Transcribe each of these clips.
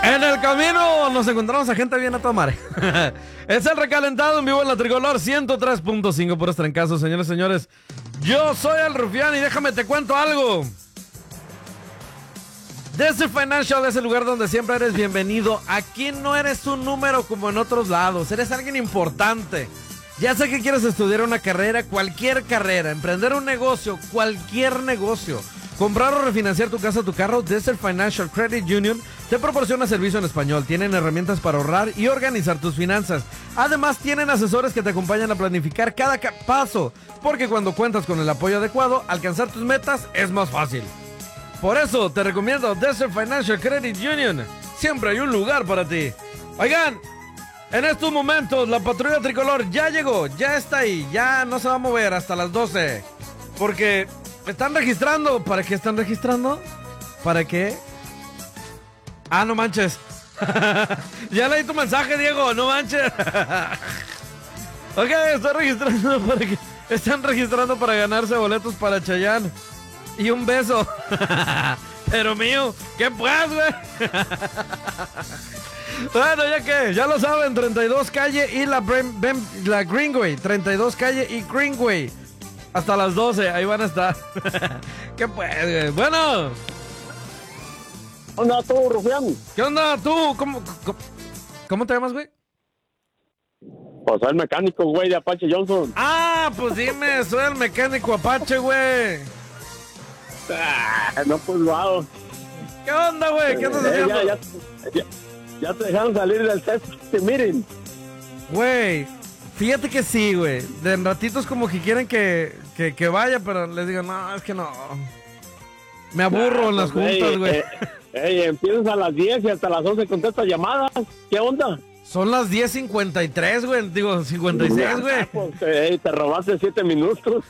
En el camino nos encontramos a gente bien a tomar. Es el recalentado en vivo en la Tricolor 103.5 por estrencazo, señores y señores. Yo soy el Rufián y déjame te cuento algo. Desert Financial es el lugar donde siempre eres bienvenido. Aquí no eres un número como en otros lados, eres alguien importante. Ya sé que quieres estudiar una carrera, cualquier carrera, emprender un negocio, cualquier negocio, comprar o refinanciar tu casa o tu carro. Desert Financial Credit Union te proporciona servicio en español. Tienen herramientas para ahorrar y organizar tus finanzas. Además, tienen asesores que te acompañan a planificar cada paso, porque cuando cuentas con el apoyo adecuado, alcanzar tus metas es más fácil. Por eso te recomiendo Desert Financial Credit Union. Siempre hay un lugar para ti. Oigan, en estos momentos la patrulla tricolor ya llegó, ya está ahí, ya no se va a mover hasta las 12. Porque están registrando. ¿Para qué están registrando? ¿Para qué? Ah, no manches. Ya leí tu mensaje, Diego, no manches. Ok, estoy registrando para que... Están registrando para ganarse boletos para Chayanne. Y un beso. Pero mío, ¿qué pues, güey? Bueno, ya que, ya lo saben, 32 calle y la Greenway. 32 calle y Greenway. Hasta las 12, ahí van a estar. ¿Qué pues, güey? Bueno. ¿Qué onda tú, Rufián? ¿Qué onda tú? ¿Cómo te llamas, güey? Pues soy el mecánico, güey, de Apache Johnson. Ah, pues dime, soy el mecánico Apache, güey. No, pues lo hago. ¿Qué onda, güey? ¿Qué andas haciendo? Ya te dejaron salir del safety meeting. Güey, fíjate que sí, güey. De en ratitos como que quieren que vaya, pero les digo, no, es que no. Me aburro en las juntas, güey. Empiezas a las 10 y hasta las 11 contestas llamadas. ¿Qué onda? Son las 10:53, güey. Digo, 56, güey. Pues, te robaste 7 minutos.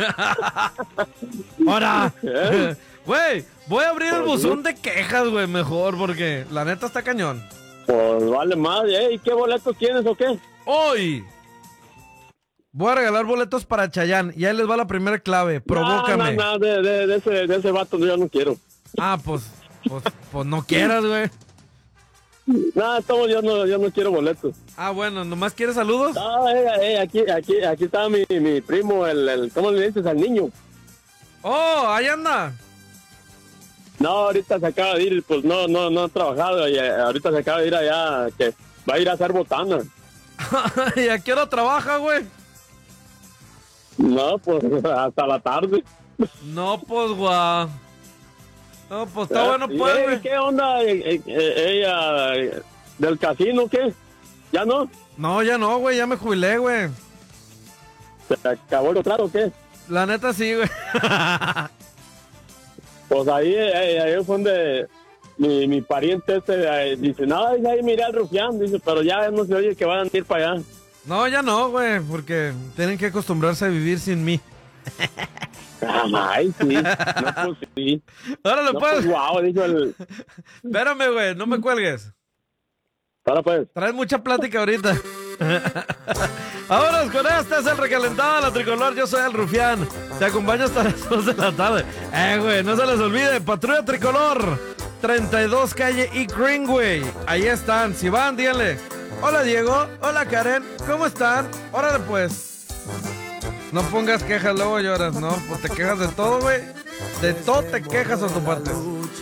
¡Ahora! Güey, voy a abrir el buzón de quejas, güey, mejor, porque la neta está cañón. Pues vale más. ¿Y qué boletos tienes o qué? Hoy voy a regalar boletos para Chayanne. Y ahí les va la primera clave. Provócame. No, de ese vato yo no quiero. Ah, pues no quieras, güey. No, yo no quiero boletos. Ah, bueno, ¿nomás quieres saludos? No, aquí está mi primo, el ¿cómo le dices al niño? Oh, ahí anda. No, ahorita se acaba de ir, pues no ha trabajado y ahorita se acaba de ir allá, que va a ir a hacer botana. ¿Y a qué hora trabaja, güey? No, pues hasta la tarde. No, pues, guau. No, pues está bueno, pues, güey. ¿Qué onda ella del casino, qué? ¿Ya no? No, ya no, güey, ya me jubilé, güey. ¿Se acabó el contrato o qué? La neta sí, güey. Pues ahí fue donde mi pariente dice, no, ahí miré al Rufián, dice, pero ya no se oye que van a ir para allá. No, ya no, güey, porque tienen que acostumbrarse a vivir sin mí. Ay, sí, no, pues sí. Órale, No, pues. Wow, dijo el... Espérame, güey, no me cuelgues. Ahora pues. Traes mucha plática ahorita. Vámonos con este, es el recalentado de la Tricolor. Yo soy el Rufián. Te acompaño hasta las 2 de la tarde. Güey, no se les olvide, Patrulla Tricolor, 32 calle y Greenway. Ahí están, si van, díganle. Hola Diego, hola Karen, ¿cómo están? Órale pues. No pongas quejas, luego lloras, ¿no? Pues te quejas de todo, güey. De todo te quejas a tu parte.